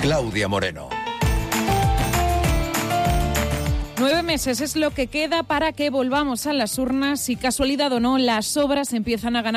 Claudia Moreno. 9 meses es lo que queda para que volvamos a las urnas y, casualidad o no, las obras empiezan a ganar